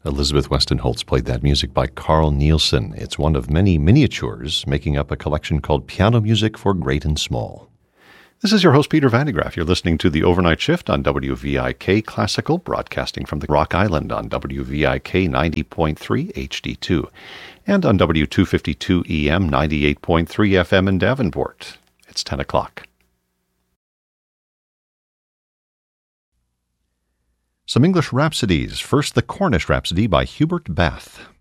Elizabeth Weston Holtz played that music by Carl Nielsen. It's one of many miniatures making up a collection called Piano Music for Great and Small. This is your host, Peter Van de Graaff. You're listening to The Overnight Shift on WVIK Classical, broadcasting from the Rock Island on WVIK 90.3 HD2 and on W252 EM 98.3 FM in Davenport. It's 10 o'clock. Some English rhapsodies. First, the Cornish Rhapsody by Hubert Bath.